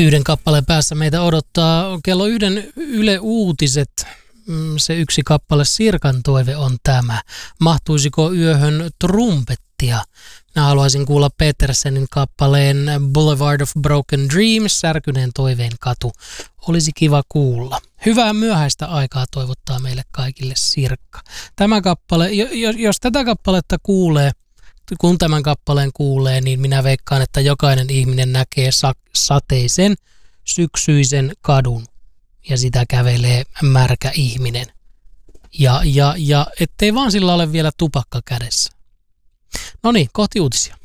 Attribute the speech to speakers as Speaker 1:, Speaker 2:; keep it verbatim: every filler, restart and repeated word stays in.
Speaker 1: Yhden kappaleen päässä meitä odottaa kello yhden Yle Uutiset. Se yksi kappale Sirkan toive on tämä. Mahtuisiko yöhön trumpettia? Minä haluaisin kuulla Petersenin kappaleen Boulevard of Broken Dreams, Särkyneen toiveen katu. Olisi kiva kuulla. Hyvää myöhäistä aikaa toivottaa meille kaikille Sirkka. Tämä kappale, jos tätä kappaletta kuulee, kun tämän kappaleen kuulee, niin minä veikkaan, että jokainen ihminen näkee sateisen syksyisen kadun ja sitä kävelee märkä ihminen. Ja, ja, ja ettei vaan sillä ole vielä tupakka kädessä. No niin, kohti uutisia.